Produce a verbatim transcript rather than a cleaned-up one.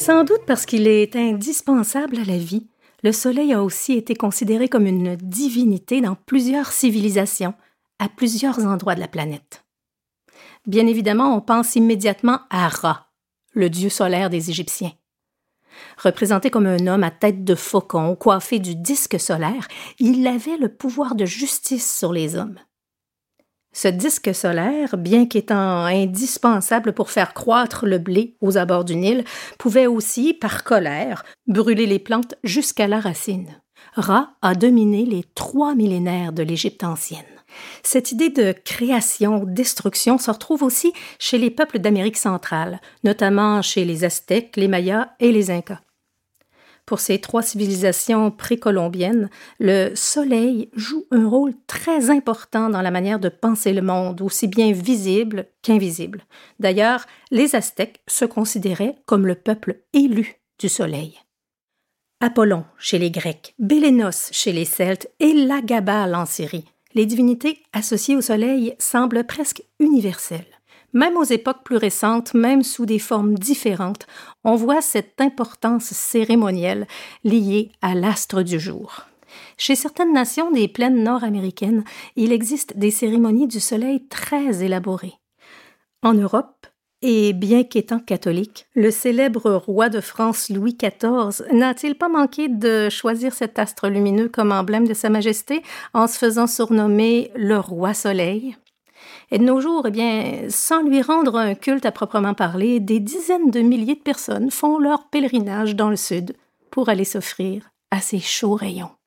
Sans doute parce qu'il est indispensable à la vie, le soleil a aussi été considéré comme une divinité dans plusieurs civilisations, à plusieurs endroits de la planète. Bien évidemment, on pense immédiatement à Ra, le dieu solaire des Égyptiens. Représenté comme un homme à tête de faucon, coiffé du disque solaire, il avait le pouvoir de justice sur les hommes. Ce disque solaire, bien qu'étant indispensable pour faire croître le blé aux abords du Nil, pouvait aussi, par colère, brûler les plantes jusqu'à la racine. Ra a dominé les trois millénaires de l'Égypte ancienne. Cette idée de création-destruction se retrouve aussi chez les peuples d'Amérique centrale, notamment chez les Aztèques, les Mayas et les Incas. Pour ces trois civilisations précolombiennes, le soleil joue un rôle très important dans la manière de penser le monde, aussi bien visible qu'invisible. D'ailleurs, les Aztèques se considéraient comme le peuple élu du soleil. Apollon chez les Grecs, Bélénos chez les Celtes et Lagabal en Syrie. Les divinités associées au soleil semblent presque universelles. Même aux époques plus récentes, même sous des formes différentes, on voit cette importance cérémonielle liée à l'astre du jour. Chez certaines nations des plaines nord-américaines, il existe des cérémonies du soleil très élaborées. En Europe, et bien qu'étant catholique, le célèbre roi de France Louis quatorze n'a-t-il pas manqué de choisir cet astre lumineux comme emblème de sa majesté en se faisant surnommer le roi soleil? Et de nos jours, eh bien, sans lui rendre un culte à proprement parler, des dizaines de milliers de personnes font leur pèlerinage dans le sud pour aller s'offrir à ces chauds rayons.